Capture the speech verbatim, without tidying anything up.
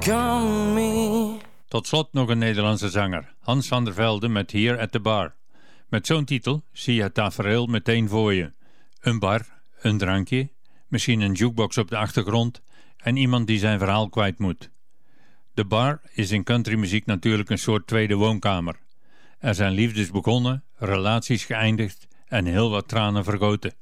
on me. Tot slot nog een Nederlandse zanger, Hans van der Velde met Here at the Bar. Met zo'n titel zie je het tafereel meteen voor je. Een bar, een drankje, misschien een jukebox op de achtergrond en iemand die zijn verhaal kwijt moet. De bar is in countrymuziek natuurlijk een soort tweede woonkamer. Er zijn liefdes begonnen, relaties geëindigd en heel wat tranen vergoten.